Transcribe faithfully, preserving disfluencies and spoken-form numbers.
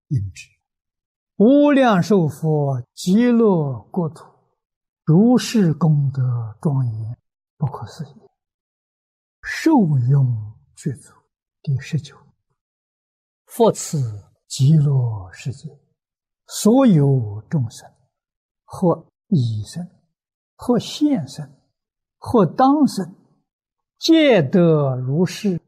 应知。无量寿佛极乐国土，如是功德庄严，不可思议。受用具足。第十九，佛此极乐世界，所有众生，或已生，或现生，或当生，皆得如是